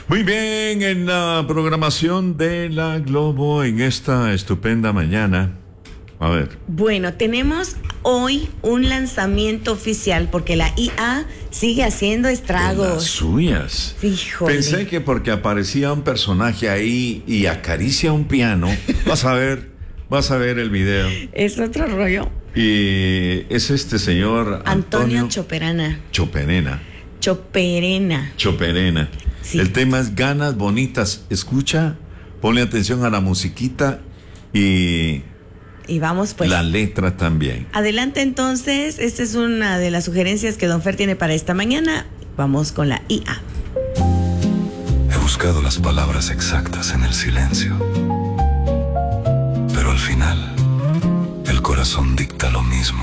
Muy bien, en la programación de La Globo en esta estupenda mañana. A ver. Bueno, tenemos hoy un lanzamiento oficial porque la IA sigue haciendo estragos. Las suyas. Híjole. Pensé que porque aparecía un personaje ahí y acaricia un piano, vas a ver el video. Es otro rollo. Y es este señor Antonio Choperana. Choperena. Sí. El tema es Ganas Bonitas. Escucha, ponle atención a la musiquita y vamos pues. La letra también. Adelante entonces, esta es una de las sugerencias que Don Fer tiene para esta mañana. Vamos con la IA. He buscado las palabras exactas en el silencio, pero al final el corazón dicta lo mismo.